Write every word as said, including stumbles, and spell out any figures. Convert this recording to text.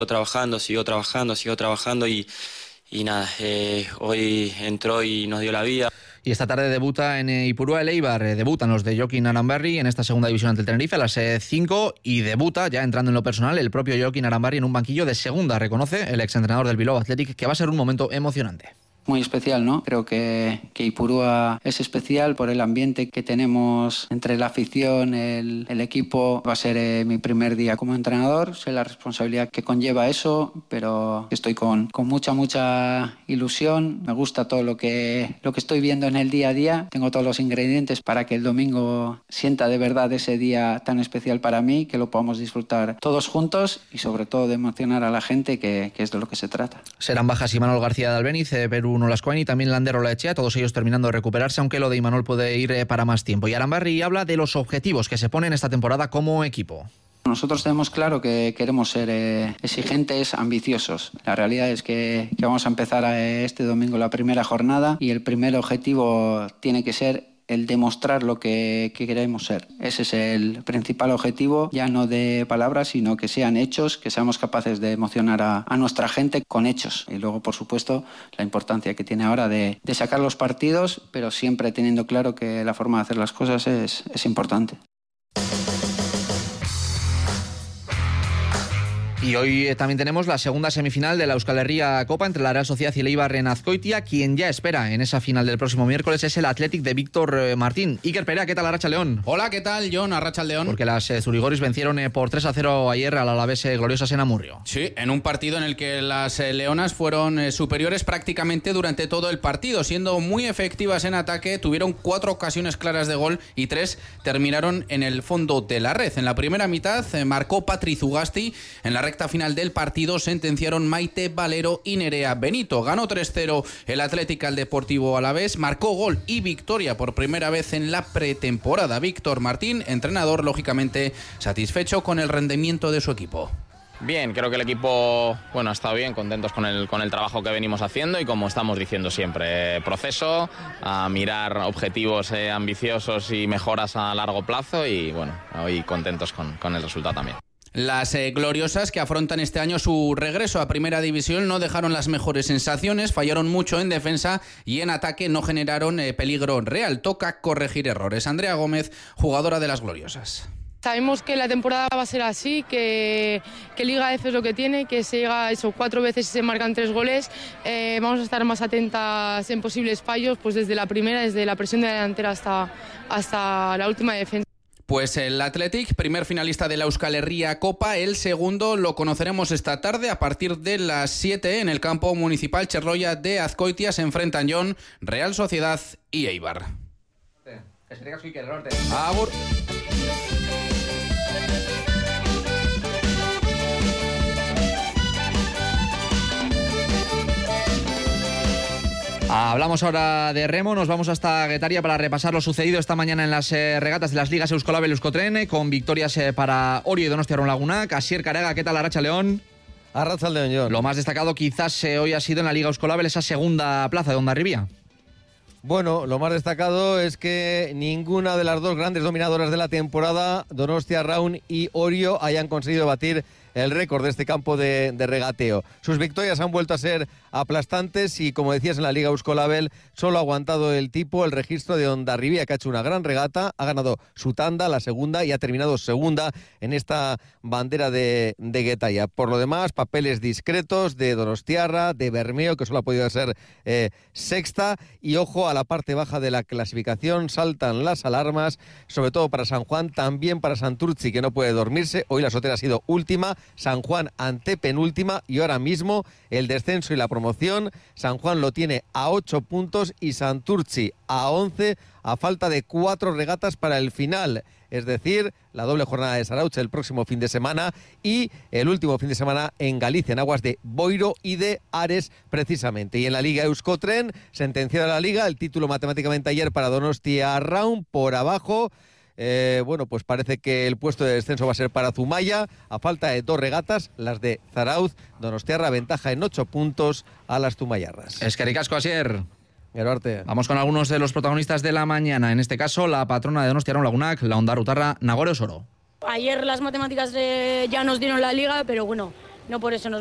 trabajando, siguió trabajando, siguió trabajando y, y nada, eh, hoy entró y nos dio la vida. Y esta tarde debuta en Ipurúa el Eibar, eh, debutan los de Joaquín Arambarri en esta segunda división ante el Tenerife a las cinco eh, y debuta, ya entrando en lo personal, el propio Joaquín Arambarri en un banquillo de segunda, reconoce el exentrenador del Bilbao Athletic, que va a ser un momento emocionante. Muy especial, ¿no? Creo que, que Ipurúa es especial por el ambiente que tenemos entre la afición, el, el equipo. Va a ser eh, mi primer día como entrenador, sé la responsabilidad que conlleva eso, pero estoy con, con mucha, mucha ilusión. Me gusta todo lo que, lo que estoy viendo en el día a día. Tengo todos los ingredientes para que el domingo sienta de verdad ese día tan especial para mí, que lo podamos disfrutar todos juntos y sobre todo de emocionar a la gente, que, que es de lo que se trata. Serán bajas Imanol García de Albeniz, eh, Perú Nolascoain y también Lander Olaechea, todos ellos terminando de recuperarse, aunque lo de Imanol puede ir eh, para más tiempo. Y Arambarri habla de los objetivos que se ponen esta temporada como equipo. Nosotros tenemos claro que queremos ser eh, exigentes, ambiciosos. La realidad es que, que vamos a empezar eh, este domingo la primera jornada y el primer objetivo tiene que ser el demostrar lo que, que queremos ser. Ese es el principal objetivo, ya no de palabras, sino que sean hechos, que seamos capaces de emocionar a, a nuestra gente con hechos. Y luego, por supuesto, la importancia que tiene ahora de, de sacar los partidos, pero siempre teniendo claro que la forma de hacer las cosas es, es importante. Y hoy eh, también tenemos la segunda semifinal de la Euskal Herria Copa entre la Real Sociedad y el Eibar en Azkoitia. Quien ya espera en esa final del próximo miércoles es el Athletic de Víctor eh, Martín. Iker Perea, ¿qué tal Arratsaldeon? Hola, ¿qué tal, John? Arratsaldeon. Porque las eh, Zurigoris vencieron eh, por tres a cero ayer al Alavés eh, gloriosas en Amurrio. Sí, en un partido en el que las eh, leonas fueron eh, superiores prácticamente durante todo el partido, siendo muy efectivas en ataque. Tuvieron cuatro ocasiones claras de gol y tres terminaron en el fondo de la red. En la primera mitad eh, marcó Patri Zugasti. En la recta final del partido sentenciaron Maite Valero y Nerea Benito. Ganó tres cero el Athletic al Deportivo Alavés, marcó gol y victoria por primera vez en la pretemporada. Víctor Martín, entrenador, lógicamente satisfecho con el rendimiento de su equipo. Bien, creo que el equipo bueno, ha estado bien, contentos con el, con el trabajo que venimos haciendo y como estamos diciendo siempre, eh, proceso, a mirar objetivos eh, ambiciosos y mejoras a largo plazo y bueno, hoy contentos con, con el resultado también. Las eh, gloriosas que afrontan este año su regreso a Primera División no dejaron las mejores sensaciones, fallaron mucho en defensa y en ataque no generaron eh, peligro real. Toca corregir errores. Andrea Gómez, jugadora de las gloriosas. Sabemos que la temporada va a ser así, que, que Liga F es lo que tiene, que se llega a eso cuatro veces y se marcan tres goles. Eh, vamos a estar más atentas en posibles fallos, pues desde la primera, desde la presión de la delantera hasta, hasta la última defensa. Pues el Athletic, primer finalista de la Euskal Herria Copa, el segundo lo conoceremos esta tarde a partir de las siete en el campo municipal Cherroya de Azkoitia. Se enfrentan John, Real Sociedad y Eibar. Agur. Hablamos ahora de remo, nos vamos hasta Guetaria para repasar lo sucedido esta mañana en las eh, regatas de las ligas Euskolabel y Euskotren, con victorias eh, para Orio y Donostiarron Lagunak. Asier Carega, ¿qué tal Arratsaldeon? Arratsaldeon, John. Lo más destacado quizás eh, hoy ha sido en la liga Euskolabel esa segunda plaza de Hondarribia. Bueno, lo más destacado es que ninguna de las dos grandes dominadoras de la temporada, Donostiarraun y Orio, hayan conseguido batir el récord de este campo de, de regateo. Sus victorias han vuelto a ser aplastantes y, como decías, en la Liga Euskolabel solo ha aguantado el tipo el registro de Hondarribia, que ha hecho una gran regata, ha ganado su tanda, la segunda, y ha terminado segunda en esta bandera de, de Guetaria. Por lo demás, papeles discretos de Donostiarra, de Bermeo, que solo ha podido ser eh, sexta, y ojo a la parte baja de la clasificación, saltan las alarmas, sobre todo para San Juan, también para Santurtzi, que no puede dormirse. Hoy la Sotera ha sido última, San Juan antepenúltima, y ahora mismo el descenso y la promoción, San Juan lo tiene a ocho puntos y Santurtzi a once, a falta de cuatro regatas para el final, es decir, la doble jornada de Sarauche el próximo fin de semana y el último fin de semana en Galicia, en aguas de Boiro y de Ares precisamente. Y en la Liga Euskotren, sentenciada la Liga, el título matemáticamente ayer para Donostiarraun, por abajo. Eh, bueno, pues parece que el puesto de descenso va a ser para Zumaya, a falta de dos regatas, las de Zarauz. Donostiarra ventaja en ocho puntos a las zumayarras. Es que ricasco, Asier. Gerarte. Vamos con algunos de los protagonistas de la mañana. En este caso, la patrona de Donostiarraun Lagunak, la ondarrutarra Nagore Osoro. Ayer las matemáticas de... ya nos dieron la liga, pero bueno, no por eso nos